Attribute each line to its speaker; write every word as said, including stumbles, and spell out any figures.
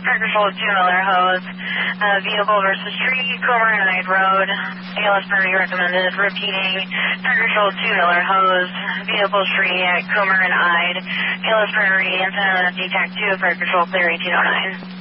Speaker 1: Fire Control two Miller Hose, uh, vehicle versus tree, Comer and Ide Road, A L S priority recommended, repeating, Fire Control two Miller Hose, vehicle tree at Comer and Ide, A L S priority, antenna D TAC two, Fire Control clear eighteen oh nine.